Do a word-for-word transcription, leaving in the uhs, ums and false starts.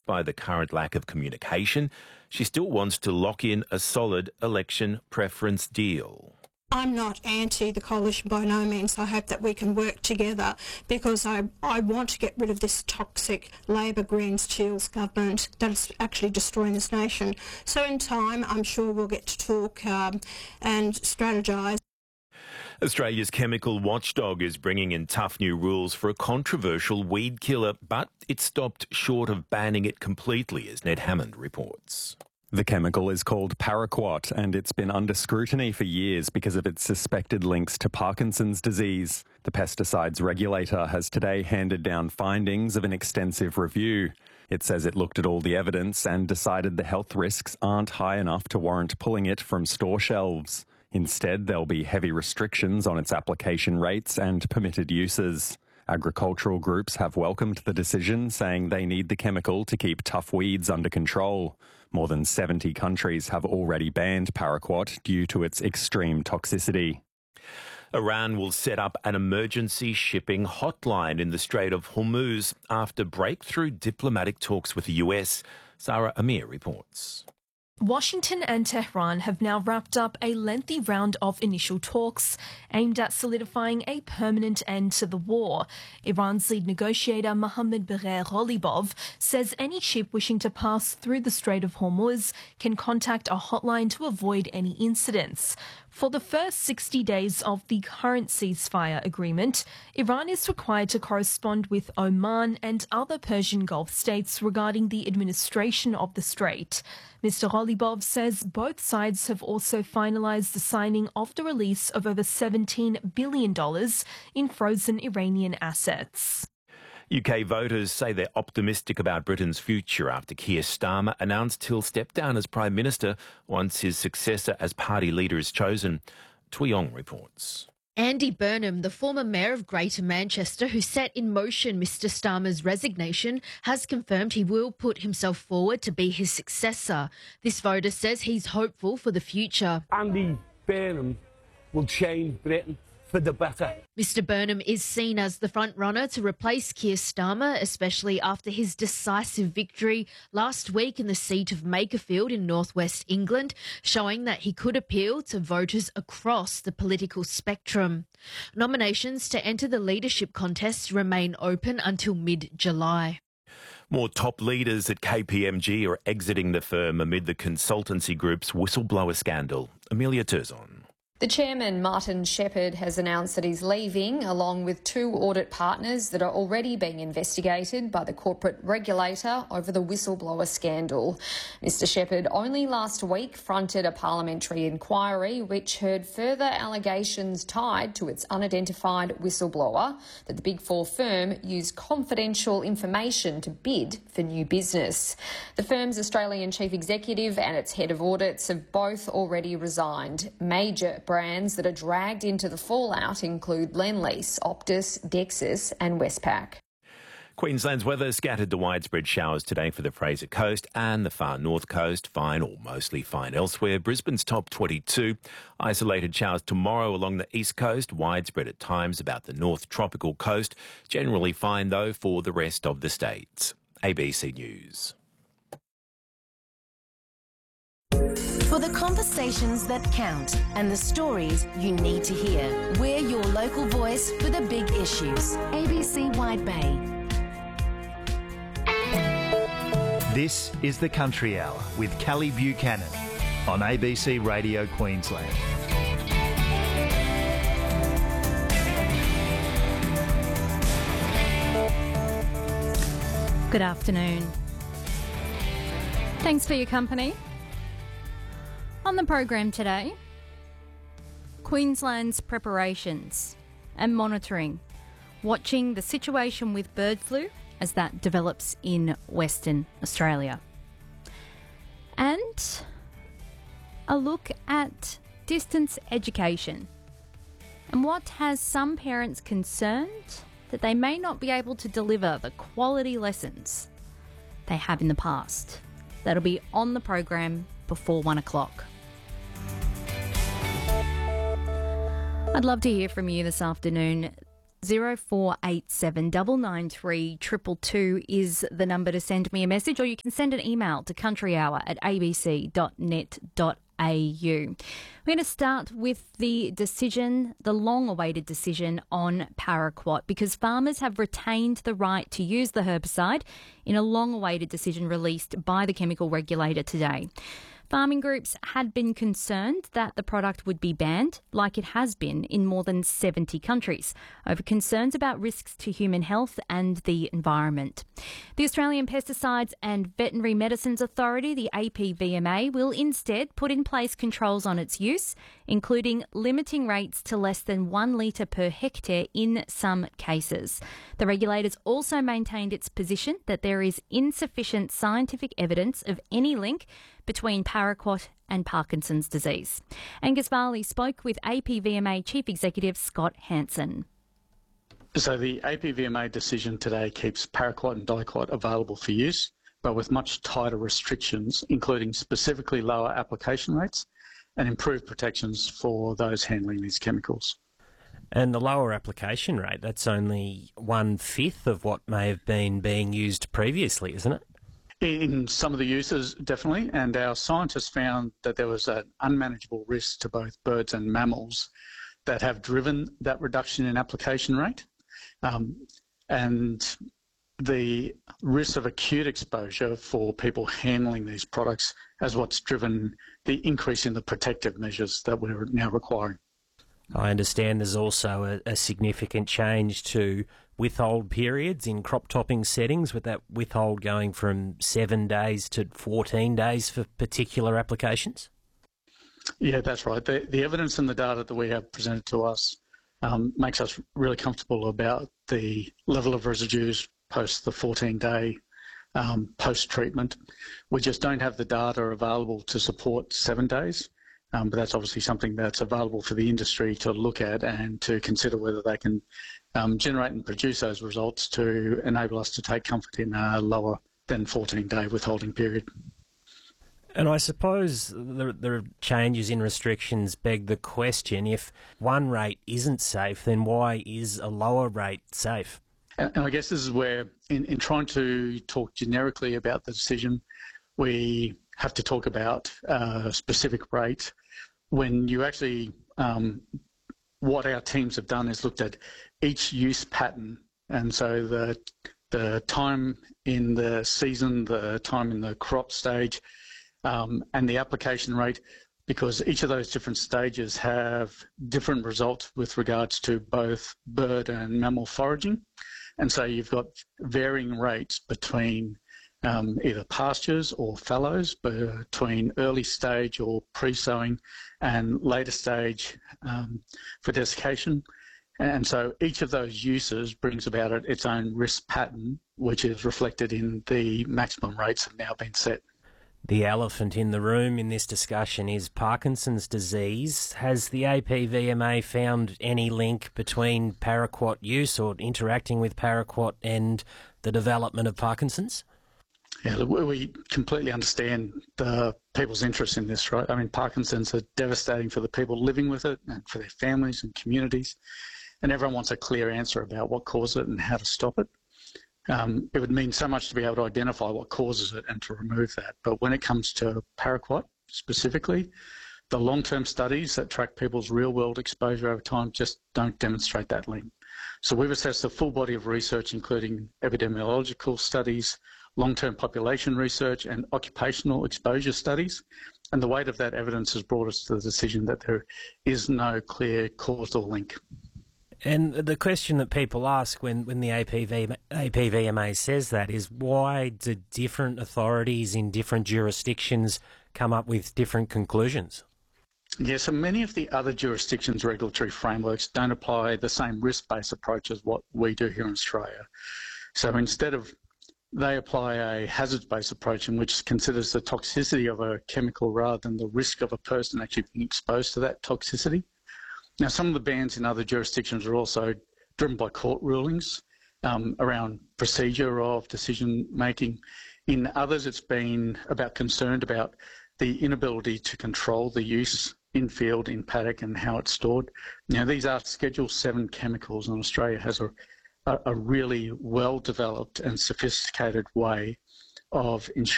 by the current lack of communication, she still wants to lock in a solid election preference deal. I'm not anti the coalition by no means. I hope that we can work together because I, I want to get rid of this toxic Labor Greens Shields government that's actually destroying this nation. So in time, I'm sure we'll get to talk um, and strategise. Australia's chemical watchdog is bringing in tough new rules for a controversial weed killer, but it stopped short of banning it completely, as Ned Hammond reports. The chemical is called Paraquat, and it's been under scrutiny for years because of its suspected links to Parkinson's disease. The pesticides regulator has today handed down findings of an extensive review. It says it looked at all the evidence and decided the health risks aren't high enough to warrant pulling it from store shelves. Instead, there'll be heavy restrictions on its application rates and permitted uses. Agricultural groups have welcomed the decision, saying they need the chemical to keep tough weeds under control. More than seventy countries have already banned Paraquat due to its extreme toxicity. Iran will set up an emergency shipping hotline in the Strait of Hormuz after breakthrough diplomatic talks with the U S. Sarah Amir reports. Washington and Tehran have now wrapped up a lengthy round of initial talks aimed at solidifying a permanent end to the war. Iran's lead negotiator Mohammad Bagher Ghalibaf says any ship wishing to pass through the Strait of Hormuz can contact a hotline to avoid any incidents. For the first sixty days of the current ceasefire agreement, Iran is required to correspond with Oman and other Persian Gulf states regarding the administration of the strait. Mister Ghalibaf says both sides have also finalised the signing of the release of over seventeen billion dollars in frozen Iranian assets. U K voters say they're optimistic about Britain's future after Keir Starmer announced he'll step down as Prime Minister once his successor as party leader is chosen. Tui Ong reports. Andy Burnham, the former mayor of Greater Manchester who set in motion Mister Starmer's resignation, has confirmed he will put himself forward to be his successor. This voter says he's hopeful for the future. Andy Burnham will change Britain for the better. Mister Burnham is seen as the front-runner to replace Keir Starmer, especially after his decisive victory last week in the seat of Makerfield in northwest England, showing that he could appeal to voters across the political spectrum. Nominations to enter the leadership contest remain open until mid-July. More top leaders at K P M G are exiting the firm amid the consultancy group's whistleblower scandal. Amelia Turzon. The chairman, Martin Shepherd, has announced that he's leaving, along with two audit partners that are already being investigated by the corporate regulator over the whistleblower scandal. Mister Shepherd only last week fronted a parliamentary inquiry which heard further allegations tied to its unidentified whistleblower that the Big Four firm used confidential information to bid for new business. The firm's Australian chief executive and its head of audits have both already resigned. Major brands that are dragged into the fallout include Lendlease, Optus, Dexus and Westpac. Queensland's weather scattered to widespread showers today for the Fraser Coast and the far north coast. Fine or mostly fine elsewhere. Brisbane's top twenty-two. Isolated showers tomorrow along the east coast. Widespread at times about the north tropical coast. Generally fine though for the rest of the states. A B C News. For the conversations that count and the stories you need to hear, we're your local voice for the big issues. A B C Wide Bay. This is the Country Hour with Kelly Buchanan on A B C Radio Queensland. Good afternoon. Thanks for your company. On the program today, Queensland's preparations and monitoring, watching the situation with bird flu as that develops in Western Australia. And a look at distance education and what has some parents concerned that they may not be able to deliver the quality lessons they have in the past. That'll be on the program before one o'clock. I'd love to hear from you this afternoon. zero four eight seven nine nine three two two two is the number to send me a message, or you can send an email to countryhour at a b c dot net dot a u. We're going to start with the decision, the long-awaited decision on paraquat, because farmers have retained the right to use the herbicide in a long-awaited decision released by the chemical regulator today. Farming groups had been concerned that the product would be banned, like it has been in more than seventy countries, over concerns about risks to human health and the environment. The Australian Pesticides and Veterinary Medicines Authority, the A P V M A, will instead put in place controls on its use, including limiting rates to less than one litre per hectare in some cases. The regulators also maintained its position that there is insufficient scientific evidence of any link between paraquat and Parkinson's disease. Angus Varley spoke with A P V M A Chief Executive Scott Hansen. So the A P V M A decision today keeps paraquat and diquat available for use, but with much tighter restrictions, including specifically lower application rates and improved protections for those handling these chemicals. And the lower application rate, that's only one-fifth of what may have been being used previously, isn't it? In some of the uses, definitely, and our scientists found that there was an unmanageable risk to both birds and mammals that have driven that reduction in application rate. Um, and the risk of acute exposure for people handling these products as what's driven the increase in the protective measures that we're now requiring. I understand there's also a, a significant change to withhold periods in crop topping settings, with that withhold going from seven days to fourteen days for particular applications? Yeah, that's right. The, the evidence and the data that we have presented to us um, makes us really comfortable about the level of residues post the fourteen-day um, post-treatment. We just don't have the data available to support seven days. Um, but that's obviously something that's available for the industry to look at and to consider whether they can um, generate and produce those results to enable us to take comfort in a lower than fourteen-day withholding period. And I suppose the, the changes in restrictions beg the question, if one rate isn't safe, then why is a lower rate safe? And, and I guess this is where, in, in trying to talk generically about the decision, we have to talk about a specific rate. When you actually, um, what our teams have done is looked at each use pattern, and so the the time in the season, the time in the crop stage, um, and the application rate, because each of those different stages have different results with regards to both bird and mammal foraging, and so you've got varying rates between Um, either pastures or fallows, between early stage or pre-sowing and later stage um, for desiccation. And so each of those uses brings about it its own risk pattern, which is reflected in the maximum rates that have now been set. The elephant in the room in this discussion is Parkinson's disease. Has the A P V M A found any link between paraquat use or interacting with paraquat and the development of Parkinson's? Yeah, we completely understand the people's interest in this, right? I mean, Parkinson's are devastating for the people living with it and for their families and communities, and everyone wants a clear answer about what causes it and how to stop it. Um, it would mean so much to be able to identify what causes it and to remove that. But when it comes to paraquat specifically, the long-term studies that track people's real-world exposure over time just don't demonstrate that link. So we've assessed the full body of research, including epidemiological studies, long-term population research and occupational exposure studies, and the weight of that evidence has brought us to the decision that there is no clear causal link. And the question that people ask when, when the A P V M A says that is, why do different authorities in different jurisdictions come up with different conclusions? Yeah, so many of the other jurisdictions' regulatory frameworks don't apply the same risk-based approach as what we do here in Australia. So instead of they apply a hazards-based approach in which considers the toxicity of a chemical rather than the risk of a person actually being exposed to that toxicity. Now, some of the bans in other jurisdictions are also driven by court rulings um, around procedure of decision-making. In others, it's been about concerned about the inability to control the use in field, in paddock, and how it's stored. Now, these are Schedule seven chemicals, and Australia has a, a, a really well-developed and sophisticated way of ensuring